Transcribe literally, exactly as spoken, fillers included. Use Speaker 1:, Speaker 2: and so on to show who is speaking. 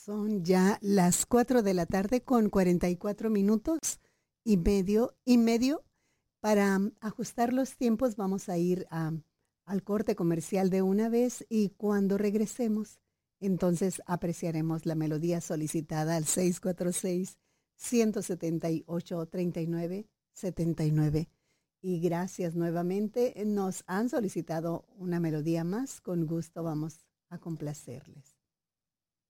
Speaker 1: Son ya las cuatro de la tarde con cuarenta y cuatro minutos y medio y medio. Para um, ajustar los tiempos vamos a ir a, al corte comercial de una vez y cuando regresemos, entonces apreciaremos la melodía solicitada al seis cuatro seis, uno siete ocho, tres nueve siete nueve. Y gracias nuevamente. Nos han solicitado una melodía más. Con gusto vamos a complacerles.